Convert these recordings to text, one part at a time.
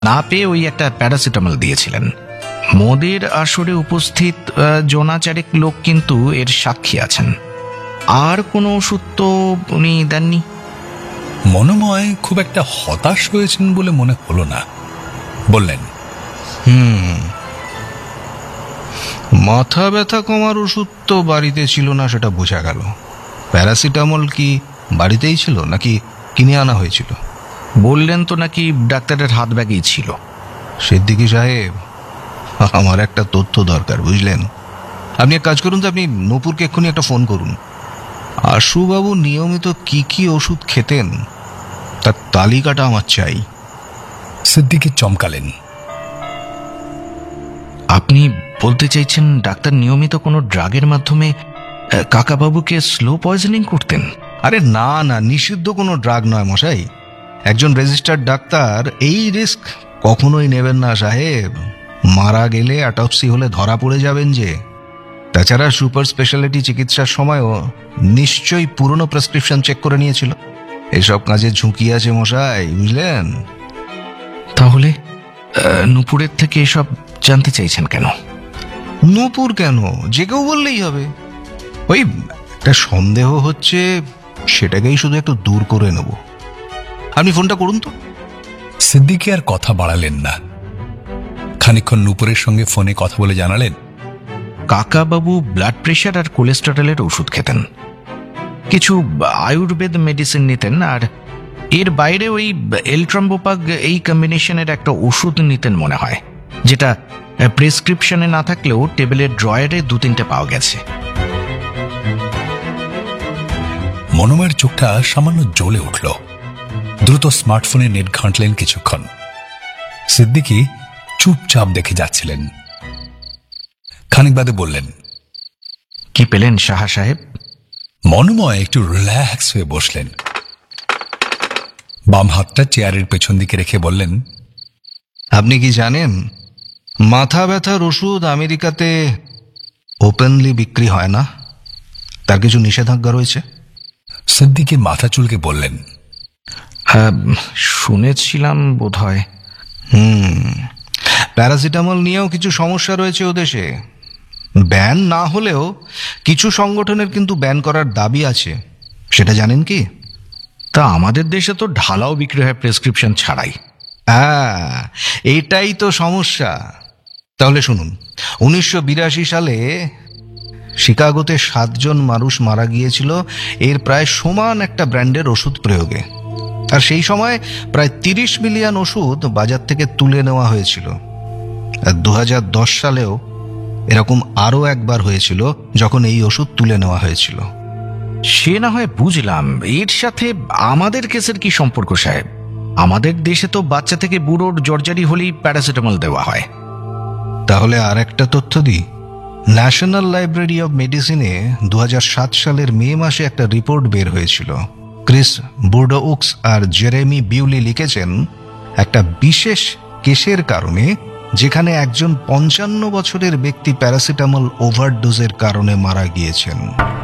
না পেয়ে ওই একটা প্যারাসিটামল দিয়েছিলেন। মোদের আসরে উপস্থিত জনাচারেক লোক কিন্তু এর সাক্ষী আছেন। আর কোনো ওষুধ তো উনি দেননি। মনোময় খুব একটা হতাশ হয়েছেন বলে মনে হলো না, বললেন, মাথা ব্যথা কমার ওষুধ তো বাড়িতে ছিল না, সেটা বোঝা গেল। প্যারাসিটামল কি বাড়িতেই ছিল নাকি কিনে আনা হয়েছিল? বললেন তো নাকি ডাক্তারের হাত ব্যাগেই ছিল। সিদ্দিকী সাহেব, আমার একটা তথ্য দরকার, বুঝলেন? আপনি এক কাজ করুন তো, আপনি নূপুরকে এক্ষুনি একটা ফোন করুন। আশুবাবু নিয়মিত কি কি ওষুধ খেতেন তার তালিকাটা আমার চাই। সিদ্দিকী চমকালেন। আপনি বলতে চাইছেন ডাক্তার নিয়মিত কোনো ড্রাগের মাধ্যমে কাকাবাবুকে স্লো পয়জনিং করতেন? আরে না না, নিষিদ্ধ কোনো ড্রাগ নয় মশাই। একজন রেজিস্টার্ড ডাক্তার এই রিস্ক কখনোই নেবেন না সাহেব। মারা গেলে অটোপসি হলে ধরা পড়ে যাবেন যে। তাছাড়া সুপার স্পেশালিটি চিকিৎসার সময়ও নিশ্চয়ই পুরনো প্রেসক্রিপশন চেক করে নিয়েছিল। এসব কাজে ঝুঁকি আছে মশাই, বুঝলেন? তাহলে নূপুরের থেকে এসব জানতে চাইছেন কেন? নূপুর কেন, যে কেউ বললেই হবে। ওই একটা সন্দেহ হচ্ছে, সেটাকেই শুধু একটু দূর করে নেব। আপনি ফোনটা করুন তো। সিদ্দিকী আর কথা বাড়ালেন না। খানিকক্ষণ নূপুরের সঙ্গে ফোনে কথা বলে জানালেন, কাকাবাবু ব্লাড প্রেশার আর কোলেস্টেরলের ওষুধ খেতেন, কিছু আয়ুর্বেদ মেডিসিন নিতেন, আর এর বাইরে ওই এলট্রাম্বোপাগ এই কম্বিনেশনের একটা ওষুধ নিতেন মনে হয়, যেটা প্রেসক্রিপশনে না থাকলেও টেবিলের ড্রয়ারে 2-3টে পাওয়া গেছে। মনোময়ের চোখটা সামান্য জ্বলে উঠল। দ্রুত স্মার্টফোনে নেট ঘাঁটলেন কিছুক্ষণ। সিদ্দিকী চুপচাপ দেখে যাচ্ছিলেন। খানিক বাদে বললেন, কি পেলেন সাহা সাহেব? মনোময় একটু রিল্যাক্স হয়ে বসলেন। বাম হাতটা চেয়ারের পেছন দিকে রেখে বললেন, আপনি কি জানেন মাথা ব্যথার ওষুধ আমেরিকাতে ওপেনলি বিক্রি হয় না? তার কিছু নিষেধাজ্ঞা রয়েছে। সিদ্দিকী মাথা চুলকে বললেন, হ্যাঁ, শুনেছিলাম বোধ হয়। প্যারাসিটামল নিয়েও কিছু সমস্যা রয়েছে ও দেশে। ব্যান না হলেও কিছু সংগঠনের কিন্তু ব্যান করার দাবি আছে, সেটা জানেন কি? তা আমাদের দেশে তো ঢালাও বিক্রি হয় প্রেসক্রিপশন ছাড়াই। হ্যাঁ, এটাই তো সমস্যা। তাহলে শুনুন, 1982 সালে শিকাগোতে 7 জন মানুষ মারা গিয়েছিল এর প্রায় সমান একটা ব্র্যান্ডের ওষুধ প্রয়োগে। আর সেই সময় প্রায় 30 মিলিয়ন ওষুধ বাজার থেকে তুলে নেওয়া হয়েছিল। আর 2010 সালেও এরকম আরও একবার হয়েছিল, যখন এই ওষুধ তুলে নেওয়া হয়েছিল। সে না হয় বুঝলাম, এর সাথে আমাদের কেসের কি সম্পর্ক সাহেব? আমাদের দেশে তো বাচ্চা থেকে বুড়োর জর্জারি হলেই প্যারাসিটামল দেওয়া হয়। তাহলে আর একটা তথ্য দিই। ন্যাশনাল লাইব্রেরি অব মেডিসিনে 2007 সালের মে মাসে একটা রিপোর্ট বের হয়েছিল। ক্রিস বুর্ডোউক্স আর জেরেমি বিউলি লিখেছেন, একটা বিশেষ কেসের কারণে যেখানে একজন 55 বছরের ব্যক্তি প্যারাসিটামল ওভারডোজের কারণে মারা গিয়েছেন।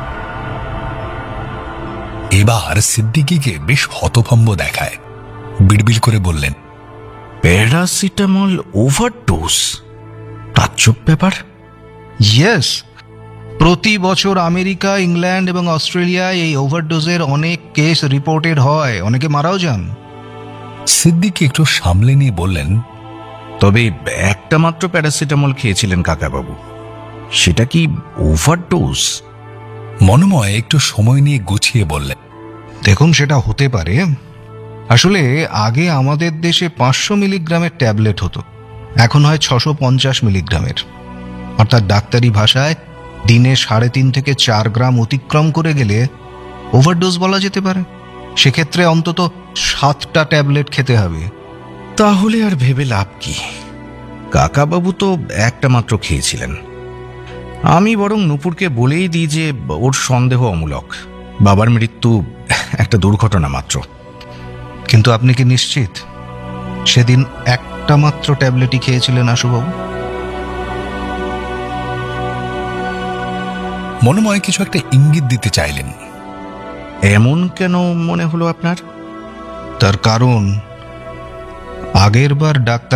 এবার সিদ্দিকীকে বেশ হতভম্ব দেখায়। বিড়বিড় করে বললেন, প্যারাসিটামল ওভারডোজ? তাজ্জব ব্যাপার। ইয়েস, প্রতি বছর আমেরিকা, ইংল্যান্ড এবং অস্ট্রেলিয়ায় এই ওভারডোজের অনেক কেস রিপোর্টেড হয়, অনেকে মারাও যান। সিদ্দিকী একটু সামলে নিয়ে বললেন, তবে একটা মাত্র প্যারাসিটামল খেয়েছিলেন কাকাবাবু, সেটা কি ওভারডোজ? মনোময় একটু সময় নিয়ে গুছিয়ে বললেন, দেখুন, সেটা হতে পারে। আসলে আগে আমাদের দেশে 500 মিলিগ্রামের ট্যাবলেট হতো, এখন হয় 650 মিলিগ্রামের। অর্থাৎ ডাক্তারি ভাষায় দিনে 3.5 থেকে 4 গ্রাম অতিক্রম করে গেলে ওভারডোজ বলা যেতে পারে। সেক্ষেত্রে অন্তত 7টা ট্যাবলেট খেতে হবে। তাহলে আর ভেবে লাভ কি? কাকাবাবু তো একটা মাত্র খেয়েছিলেন। আমি বরং নূপুরকে বলেই দিই যে ওর সন্দেহ অমূলক, বাবার মৃত্যু একটা দুর্ঘটনা মাত্র। কিন্তু আপনি কি নিশ্চিত সেদিন একটা মাত্র ট্যাবলেটই খেয়েছিলেন আশুবাবু? মনোময় কিছু একটা ইঙ্গিত দিতে চাইলেন। এমন কেন মনে হলো আপনার? তার কারণ আগের বার ডাক্তার